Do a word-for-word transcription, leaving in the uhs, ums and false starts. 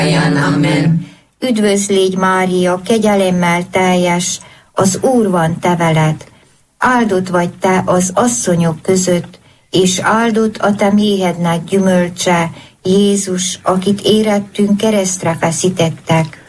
Amen. Üdvözlégy Mária, kegyelemmel teljes, az Úr van te veled. Áldott vagy te az asszonyok között, és áldott a te méhednek gyümölcse, Jézus, akit érettünk keresztre feszítettek.